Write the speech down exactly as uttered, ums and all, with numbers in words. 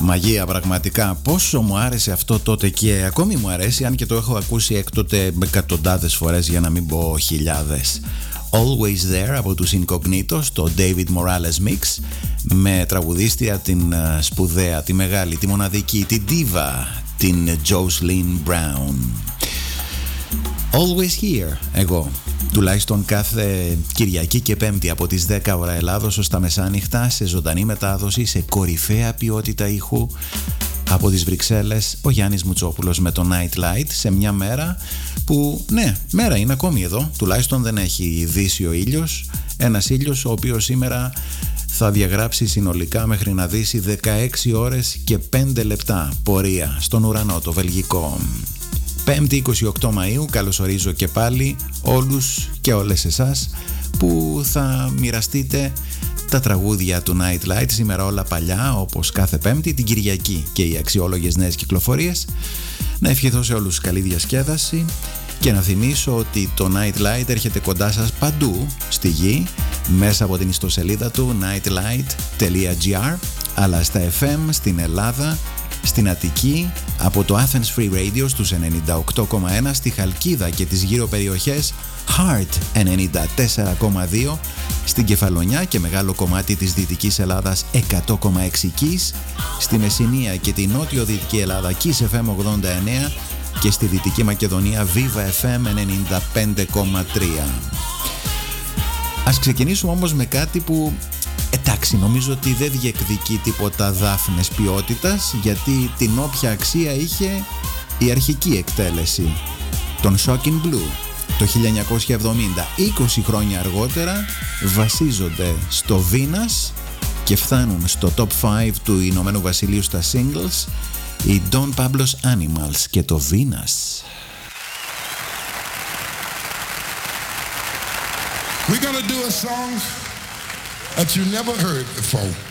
Μαγεία πραγματικά. Πόσο μου άρεσε αυτό τότε και ακόμη μου αρέσει, αν και το έχω ακούσει έκτοτε εκατοντάδες φορές, για να μην πω χιλιάδες. Always There από τους Incognito, το David Morales Mix, με τραγουδίστρια την σπουδαία, τη μεγάλη, τη μοναδική, την diva, την Jocelyn Brown. Always Here, εγώ τουλάχιστον κάθε Κυριακή και Πέμπτη από τις δέκα ώρα Ελλάδος ως τα μεσάνυχτα, σε ζωντανή μετάδοση, σε κορυφαία ποιότητα ήχου από τις Βρυξέλλες, ο Γιάννης Μουτσόπουλος με το Night Light, σε μια μέρα που, ναι, μέρα είναι ακόμη εδώ, τουλάχιστον δεν έχει δύσει ο ήλιος, ένας ήλιος ο οποίος σήμερα θα διαγράψει συνολικά μέχρι να δύσει δεκαέξι ώρες και πέντε λεπτά πορεία στον ουρανό το βελγικό. Πέμπτη είκοσι οκτώ Μαΐου, καλωσορίζω και πάλι όλους και όλες εσάς που θα μοιραστείτε τα τραγούδια του Night Light, σήμερα όλα παλιά όπως κάθε Πέμπτη, την Κυριακή και οι αξιόλογες νέες κυκλοφορίες. Να ευχηθώ σε όλους καλή διασκέδαση και να θυμίσω ότι το Night Light έρχεται κοντά σας παντού στη γη μέσα από την ιστοσελίδα του nightlight τελεία gr, αλλά στα εφ εμ στην Ελλάδα, στην Αττική, από το Athens Free Radio στους ενενήντα οκτώ κόμμα ένα, στη Χαλκίδα και τις γύρω περιοχές Heart ενενήντα τέσσερα κόμμα δύο, στην Κεφαλονιά και μεγάλο κομμάτι της Δυτικής Ελλάδας εκατό κόμμα έξι Kiss, στη Μεσσηνία και τη νότιο-δυτική Ελλάδα Kiss εφ εμ ογδόντα εννέα και στη Δυτική Μακεδονία Viva εφ εμ ενενήντα πέντε κόμμα τρία. Ας ξεκινήσουμε όμως με κάτι που, εντάξει, νομίζω ότι δεν διεκδικεί τίποτα δάφνες ποιότητας, γιατί την όποια αξία είχε η αρχική εκτέλεση, τον Shocking Blue, το χίλια εννιακόσια εβδομήντα. είκοσι χρόνια αργότερα βασίζονται στο Venus και φτάνουν στο top πέντε του Ηνωμένου Βασιλείου στα singles, οι Don Pablo's Animals και το Venus. We're gonna do a song that you never heard before.